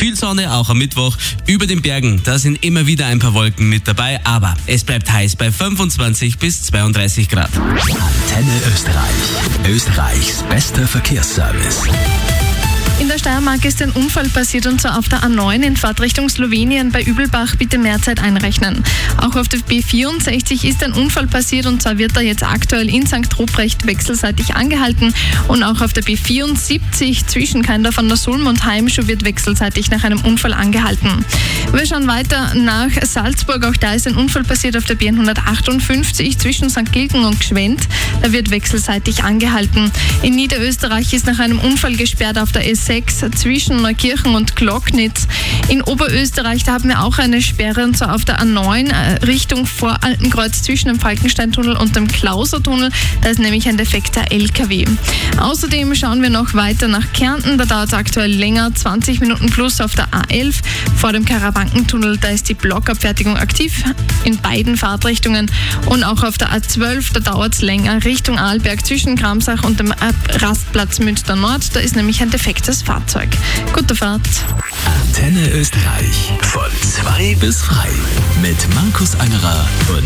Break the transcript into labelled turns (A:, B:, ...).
A: Viel Sonne, auch am Mittwoch. Über den Bergen, da sind immer wieder ein paar Wolken mit dabei, aber es bleibt heiß bei 25 bis 32 Grad.
B: Antenne Österreich. Österreichs bester Verkehrsservice.
C: In der Steiermark ist ein Unfall passiert, und zwar auf der A9 in Fahrtrichtung Slowenien bei Übelbach. Bitte mehr Zeit einrechnen. Auch auf der B64 ist ein Unfall passiert, und zwar wird da jetzt aktuell in St. Ruprecht wechselseitig angehalten. Und auch auf der B74 zwischen Keindorf an der Sulm und Heimschuh wird wechselseitig nach einem Unfall angehalten. Wir schauen weiter nach Salzburg. Auch da ist ein Unfall passiert auf der B158 zwischen St. Gilgen und Gschwend. Da wird wechselseitig angehalten. In Niederösterreich ist nach einem Unfall gesperrt auf der S6 zwischen Neukirchen und Glocknitz. In Oberösterreich, da haben wir auch eine Sperre, und zwar auf der A9 Richtung Voraltenkreuz zwischen dem Falkensteintunnel und dem Klausertunnel. Da ist nämlich ein defekter LKW. Außerdem schauen wir noch weiter nach Kärnten. Da dauert es aktuell länger, 20 Minuten plus auf der A11 vor dem Karawankentunnel. Da ist die Blockabfertigung aktiv in beiden Fahrtrichtungen. Und auch auf der A12, da dauert es länger Richtung Arlberg zwischen Kramsach und dem Rastplatz Münster Nord. Da ist nämlich ein defektes Fahrzeug. Gute Fahrt.
B: Antenne Österreich. Von 2 bis frei. Mit Markus Angerer und